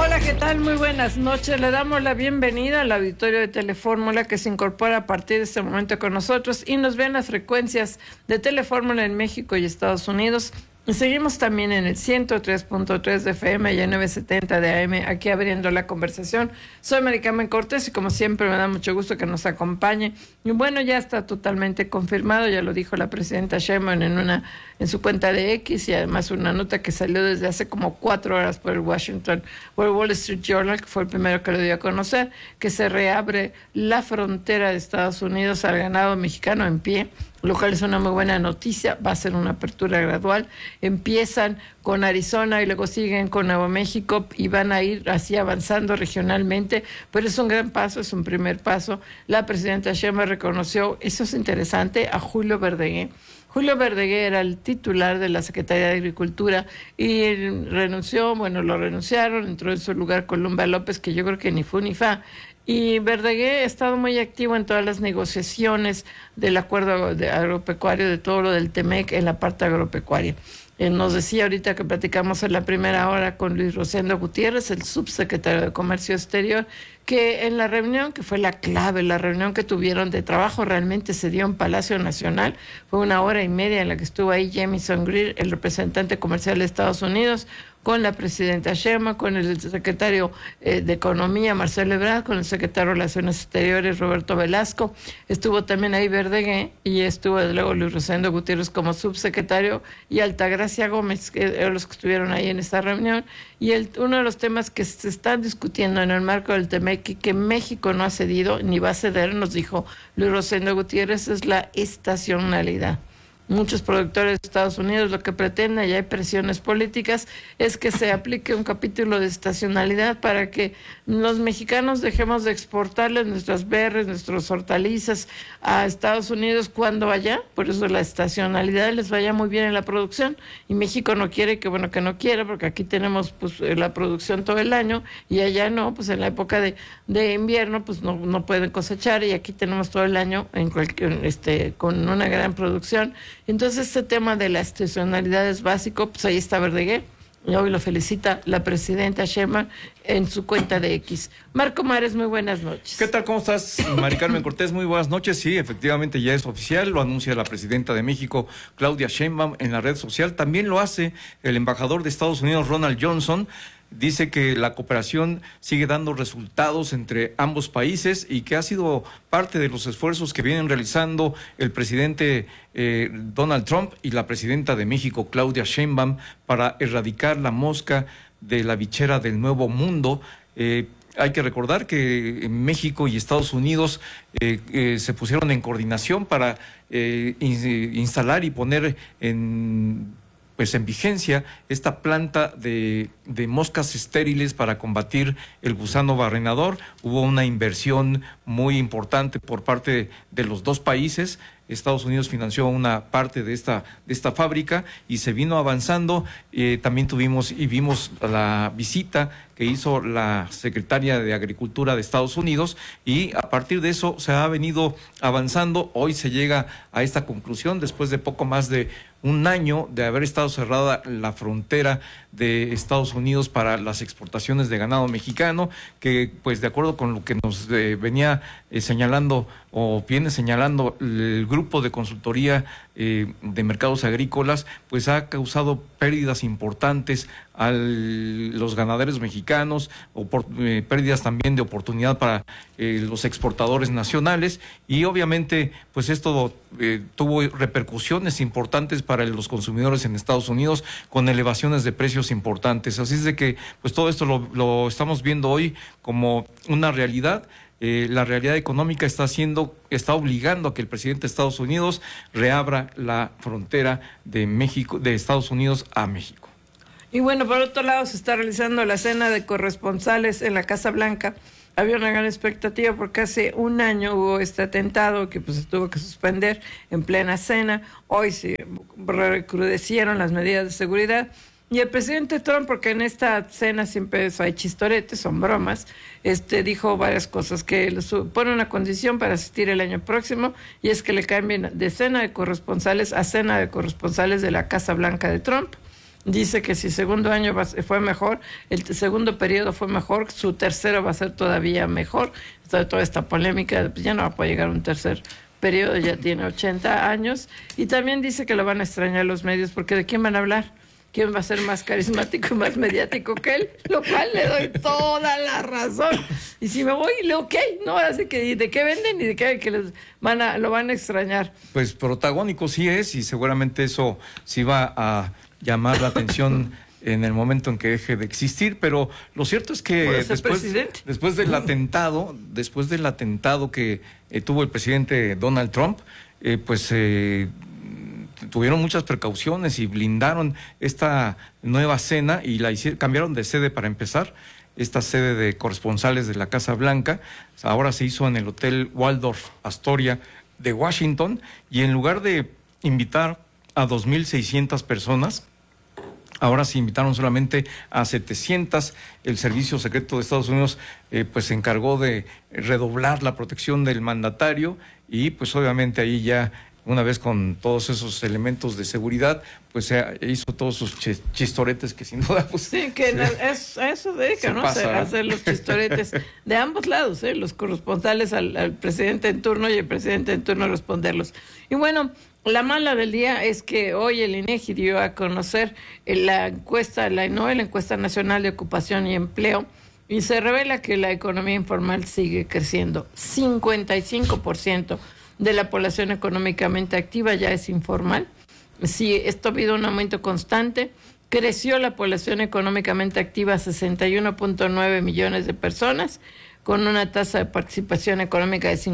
Hola, ¿qué tal? Muy buenas noches. Le damos la bienvenida al auditorio de Telefórmula que se incorpora a partir de este momento con nosotros y nos ve en las frecuencias de Telefórmula en México y Estados Unidos. Y seguimos también en el 103.3 de FM y en 970 de AM, aquí abriendo la conversación. Soy Mari Carmen Cortés y como siempre me da mucho gusto que nos acompañe. Y bueno, ya está totalmente confirmado, ya lo dijo la presidenta Sheinbaum en su cuenta de X, y además una nota que salió desde hace como 4 horas por el Wall Street Journal, que fue el primero que lo dio a conocer, que se reabre la frontera de Estados Unidos al ganado mexicano en pie, lo cual es una muy buena noticia. Va a ser una apertura gradual. Empiezan con Arizona y luego siguen con Nuevo México y van a ir así avanzando regionalmente, pero es un gran paso, es un primer paso. La presidenta Sheinbaum reconoció, eso es interesante, a Julio Verdeguer. Julio Verdeguer era el titular de la Secretaría de Agricultura y renunció, lo renunciaron, entró en su lugar Columba López, que yo creo que ni fu ni fa. Y Verdeguer ha estado muy activo en todas las negociaciones del acuerdo agropecuario, de todo lo del TEMEC en la parte agropecuaria. Nos decía ahorita que platicamos en la primera hora con Luis Rosendo Gutiérrez, el subsecretario de Comercio Exterior, que en la reunión, que fue la clave, la reunión que tuvieron de trabajo realmente se dio en Palacio Nacional, fue 1 hora y media en la que estuvo ahí Jamieson Greer, el representante comercial de Estados Unidos, con la presidenta Sheinbaum, con el secretario de Economía, Marcelo Ebrard, con el secretario de Relaciones Exteriores, Roberto Velasco. Estuvo también ahí Verdeguer y estuvo luego Luis Rosendo Gutiérrez como subsecretario y Altagracia Gómez, que eran los que estuvieron ahí en esta reunión. Y uno de los temas que se están discutiendo en el marco del TEMEC y que México no ha cedido ni va a ceder, nos dijo Luis Rosendo Gutiérrez, es la estacionalidad. Muchos productores de Estados Unidos lo que pretenden, y hay presiones políticas, es que se aplique un capítulo de estacionalidad para que los mexicanos dejemos de exportarles nuestras berries, nuestras hortalizas a Estados Unidos cuando allá, por eso la estacionalidad les vaya muy bien en la producción, y México no quiere, que no quiere, porque aquí tenemos la producción todo el año, y allá no, pues en la época de invierno pues no pueden cosechar, y aquí tenemos todo el año con una gran producción. Entonces este tema de la estacionalidad es básico, pues ahí está Verdeguer, y hoy lo felicita la presidenta Sheinbaum en su cuenta de X. Marco Mares, muy buenas noches. ¿Qué tal? ¿Cómo estás, Mari Carmen Cortés? Muy buenas noches. Sí, efectivamente ya es oficial, lo anuncia la presidenta de México, Claudia Sheinbaum, en la red social. También lo hace el embajador de Estados Unidos, Ronald Johnson. Dice que la cooperación sigue dando resultados entre ambos países y que ha sido parte de los esfuerzos que vienen realizando el presidente Donald Trump y la presidenta de México, Claudia Sheinbaum, para erradicar la mosca de la bichera del Nuevo Mundo. Hay que recordar que México y Estados Unidos se pusieron en coordinación para instalar y poner en vigencia esta planta de moscas estériles para combatir el gusano barrenador. Hubo una inversión muy importante por parte de los dos países. Estados Unidos financió una parte de esta fábrica y se vino avanzando. También tuvimos y vimos la visita que hizo la secretaria de Agricultura de Estados Unidos, y a partir de eso se ha venido avanzando. Hoy se llega a esta conclusión después de poco más de un año de haber estado cerrada la frontera de Estados Unidos para las exportaciones de ganado mexicano, que pues de acuerdo con lo que nos venía señalando o viene señalando el grupo de consultoría de mercados agrícolas, pues ha causado pérdidas importantes a los ganaderos mexicanos, pérdidas también de oportunidad para los exportadores nacionales, y obviamente pues esto tuvo repercusiones importantes para los consumidores en Estados Unidos con elevaciones de precios importantes. Así es de que pues todo esto lo estamos viendo hoy como una realidad. La realidad económica está obligando a que el presidente de Estados Unidos reabra la frontera de Estados Unidos a México. Y bueno, por otro lado se está realizando la cena de corresponsales en la Casa Blanca. Había una gran expectativa porque hace un año hubo este atentado que pues se tuvo que suspender en plena cena. Hoy se recrudecieron las medidas de seguridad. Y el presidente Trump, porque en esta cena siempre hay chistoretes, son bromas, dijo varias cosas, que pone una condición para asistir el año próximo, y es que le cambien de cena de corresponsales a cena de corresponsales de la Casa Blanca de Trump. Dice que si segundo año fue mejor, el segundo periodo fue mejor, su tercero va a ser todavía mejor. Toda esta polémica, pues ya no va a poder llegar a un tercer periodo, ya tiene 80 años. Y también dice que lo van a extrañar los medios, porque ¿de quién van a hablar? ¿Quién va a ser más carismático y más mediático que él? Lo cual le doy toda la razón. Y si me voy, ok, no, así que ¿de qué venden y de qué que lo van a extrañar? Pues protagónico sí es, y seguramente eso sí va a llamar la atención en el momento en que deje de existir, pero lo cierto es que después del atentado que tuvo el presidente Donald Trump, tuvieron muchas precauciones y blindaron esta nueva cena y cambiaron de sede para empezar. Esta sede de corresponsales de la Casa Blanca ahora se hizo en el Hotel Waldorf Astoria de Washington, y en lugar de invitar a 2,600 personas, ahora se invitaron solamente a 700. El Servicio Secreto de Estados Unidos se encargó de redoblar la protección del mandatario, y pues obviamente ahí ya, una vez con todos esos elementos de seguridad, pues se hizo todos sus chistoretes que sin duda pues... Sí, que a eso dedica, ¿no? Hacer los chistoretes de ambos lados, los corresponsales al presidente en turno y el presidente en turno responderlos. Y bueno, la mala del día es que hoy el INEGI dio a conocer la encuesta nacional de ocupación y empleo, y se revela que la economía informal sigue creciendo. 55% de la población económicamente activa ya es informal. Sí, esto ha habido un aumento constante. Creció la población económicamente activa a 61.9 millones de personas, con una tasa de participación económica de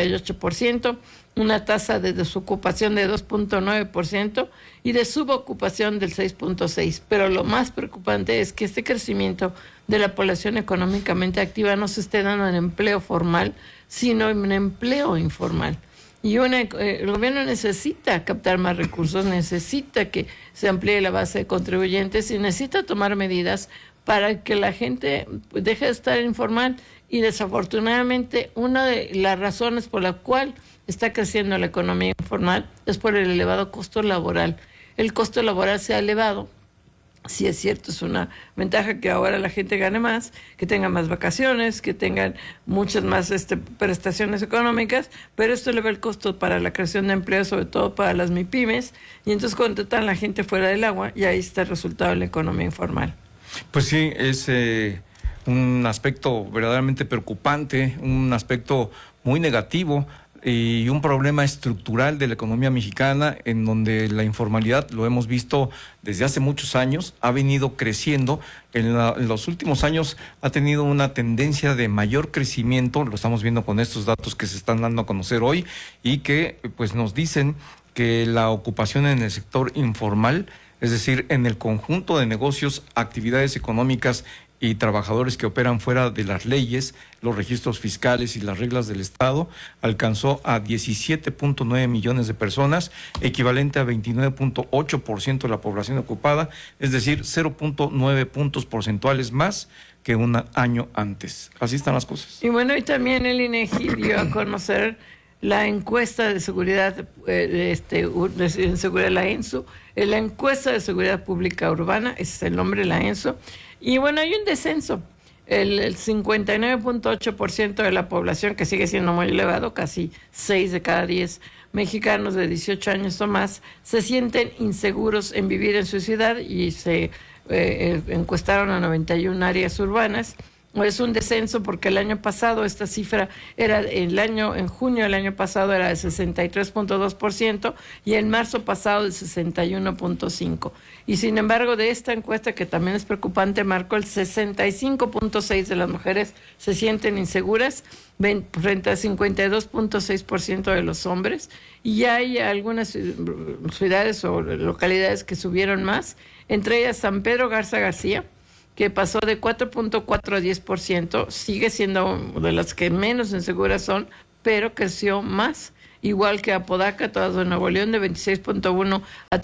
58%, una tasa de desocupación de 2.9% y de subocupación del 6.6%. Pero lo más preocupante es que este crecimiento de la población económicamente activa no se esté dando en empleo formal, sino en empleo informal. Y el gobierno necesita captar más recursos, necesita que se amplíe la base de contribuyentes y necesita tomar medidas para que la gente deje de estar informal. Y desafortunadamente, una de las razones por la cual está creciendo la economía informal es por el elevado costo laboral. El costo laboral se ha elevado. Sí, es cierto, es una ventaja que ahora la gente gane más, que tenga más vacaciones, que tengan muchas más prestaciones económicas, pero esto eleva el costo para la creación de empleo, sobre todo para las MIPYMES, y entonces contratan a la gente fuera del agua, y ahí está el resultado de la economía informal. Pues sí, es un aspecto verdaderamente preocupante, un aspecto muy negativo, y un problema estructural de la economía mexicana, en donde la informalidad, lo hemos visto desde hace muchos años, ha venido creciendo. En los últimos años ha tenido una tendencia de mayor crecimiento, lo estamos viendo con estos datos que se están dando a conocer hoy, y que pues nos dicen que la ocupación en el sector informal, es decir, en el conjunto de negocios, actividades económicas y trabajadores que operan fuera de las leyes, los registros fiscales y las reglas del Estado, alcanzó a 17.9 millones de personas, equivalente a 29.8% de la población ocupada, es decir, 0.9 puntos porcentuales más que un año antes. Así están las cosas. Y bueno, y también el INEGI dio a conocer la encuesta de seguridad, seguridad, la ENSU, la encuesta de seguridad pública urbana, ese es el nombre, la ENSU. Y bueno, hay un descenso. El 59.8% de la población, que sigue siendo muy elevado, casi 6 de cada 10 mexicanos de 18 años o más, se sienten inseguros en vivir en su ciudad, y se encuestaron a 91 áreas urbanas. Es un descenso porque el año pasado esta cifra en junio del año pasado era de 63.2% y en marzo pasado de 61.5%. Y sin embargo, de esta encuesta, que también es preocupante, Marco, el 65.6% de las mujeres se sienten inseguras frente al 52.6% de los hombres. Y hay algunas ciudades o localidades que subieron más, entre ellas San Pedro Garza García, que pasó de 4.4 a 10%, sigue siendo de las que menos inseguras son, pero creció más, igual que Apodaca, todas de Nuevo León, de 26.1 a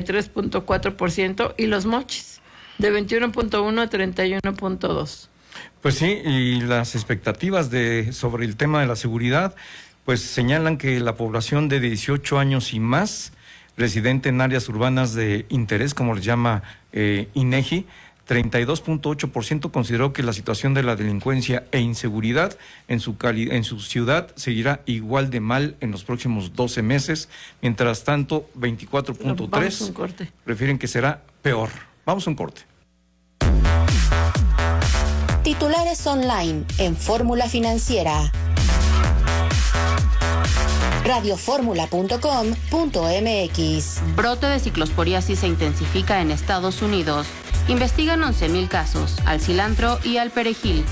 33.4%, y Los Mochis, de 21.1 a 31.2. Pues sí, y las expectativas sobre el tema de la seguridad, pues señalan que la población de 18 años y más residente en áreas urbanas de interés, como le llama INEGI, 32.8% consideró que la situación de la delincuencia e inseguridad en su ciudad seguirá igual de mal en los próximos 12 meses. Mientras tanto, 24.3% prefieren que será peor. Vamos a un corte. Titulares online en Fórmula Financiera. radioformula.com.mx. Brote de ciclosporiasis se intensifica en Estados Unidos. Investigan 11,000 casos al cilantro y al perejil.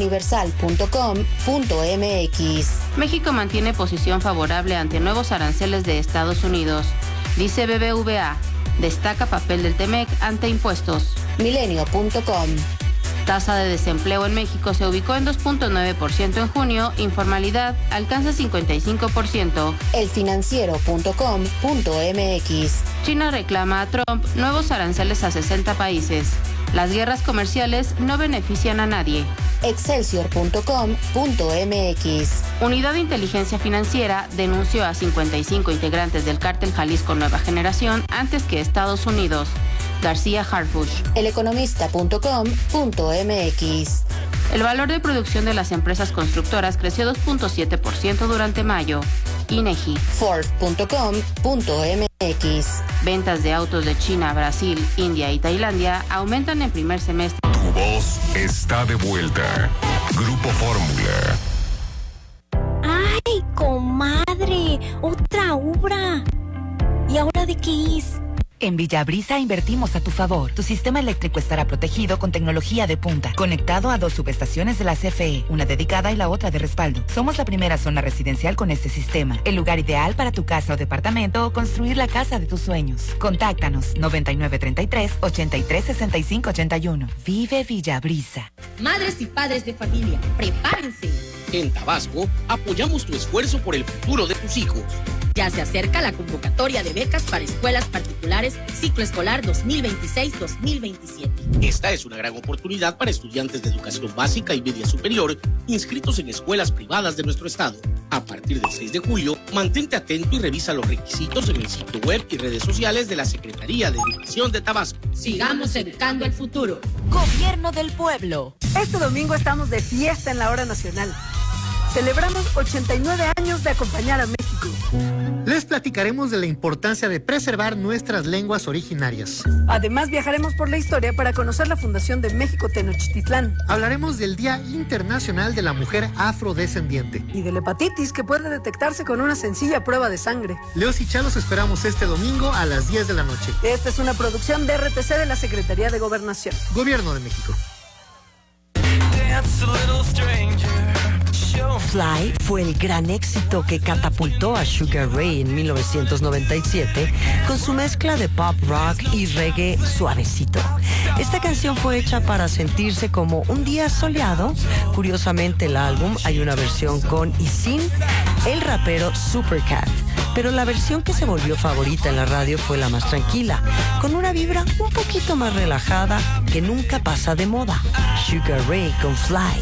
eluniversal.com.mx. México mantiene posición favorable ante nuevos aranceles de Estados Unidos. Dice BBVA, destaca papel del TEMEC ante impuestos. Milenio.com. Tasa de desempleo en México se ubicó en 2.9% en junio, informalidad alcanza 55%. elfinanciero.com.mx. China reclama a Trump nuevos aranceles a 60 países. Las guerras comerciales no benefician a nadie. Excelsior.com.mx. Unidad de Inteligencia Financiera denunció a 55 integrantes del cártel Jalisco Nueva Generación antes que Estados Unidos. García Harfuch. eleconomista.com.mx. El valor de producción de las empresas constructoras creció 2.7% durante mayo. INEGI. Ford.com.mx. Ventas de autos de China, Brasil, India y Tailandia aumentan en primer semestre. Tu voz está de vuelta. Grupo Fórmula. ¡Ay, comadre! ¡Otra obra! ¿Y ahora de qué es? En Villabrisa invertimos a tu favor. Tu sistema eléctrico estará protegido con tecnología de punta, conectado a 2 subestaciones de la CFE, una dedicada y la otra de respaldo. Somos la primera zona residencial con este sistema, el lugar ideal para tu casa o departamento o construir la casa de tus sueños. Contáctanos 9933-836581. Vive Villabrisa. Madres y padres de familia, prepárense. En Tabasco, apoyamos tu esfuerzo por el futuro de tus hijos. Ya se acerca la convocatoria de becas para escuelas particulares ciclo escolar 2026-2027. Esta es una gran oportunidad para estudiantes de educación básica y media superior inscritos en escuelas privadas de nuestro estado. A partir del 6 de julio, mantente atento y revisa los requisitos en el sitio web y redes sociales de la Secretaría de Educación de Tabasco. Sigamos educando el futuro. Gobierno del Pueblo. Este domingo estamos de fiesta en la hora nacional. Celebramos 89 años de acompañar a México. Les platicaremos de la importancia de preservar nuestras lenguas originarias. Además, viajaremos por la historia para conocer la fundación de México Tenochtitlán. Hablaremos del Día Internacional de la Mujer Afrodescendiente. Y de la hepatitis, que puede detectarse con una sencilla prueba de sangre. Leos y Chalos esperamos este domingo a las 10 de la noche. Esta es una producción de RTC de la Secretaría de Gobernación. Gobierno de México. Fly fue el gran éxito que catapultó a Sugar Ray en 1997 con su mezcla de pop rock y reggae suavecito. Esta canción fue hecha para sentirse como un día soleado. Curiosamente, el álbum hay una versión con y sin el rapero Supercat, pero la versión que se volvió favorita en la radio fue la más tranquila, con una vibra un poquito más relajada que nunca pasa de moda. Sugar Ray con Fly.